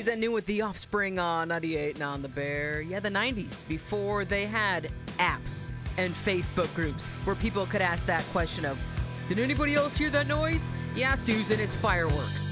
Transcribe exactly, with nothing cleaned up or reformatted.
nineties at noon with The Offspring on ninety-eight and on The Bear. Yeah, the nineties, before they had apps and Facebook groups where people could ask that question of, did anybody else hear that noise? Yeah, Susan, it's fireworks.